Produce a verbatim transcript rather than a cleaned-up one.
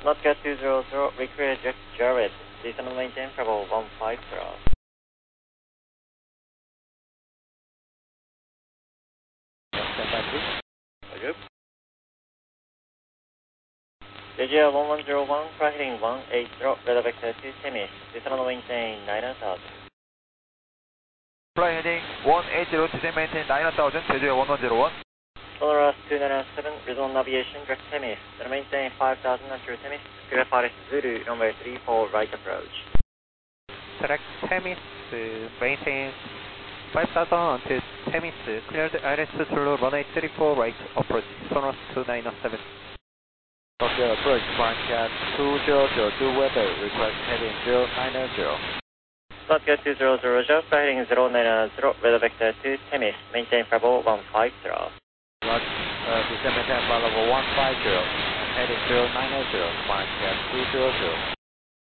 Nautica two zero zero, recreate Jack Jared. Descend and maintain travel one five zero. Stand by, please. Roger. J G L one one zero one, fly heading one eight zero, weather vector to Temis. Descend and maintain nine thousand. Fly heading one eight zero, descend maintain nine thousand, J G L one one zero one. Solar two nine seven, resume navigation, direct Temis. Then maintain five thousand through Temis. Clear Forest Zulu, runway three four, right approach. Select Temis, maintain five thousand until Temis, cleared I L S through runway three four, right approach, Sonos two nine seven. Tokyo approach, flying cat two zero zero two weather, request heading zero nine zero. Nautica two zero zero, just fly heading zero nine zero, weather vector to Temis. Maintain travel one five zero. Roger, uh, descend maintain flight level one five zero, and heading zero nine zero, flying cat two zero zero.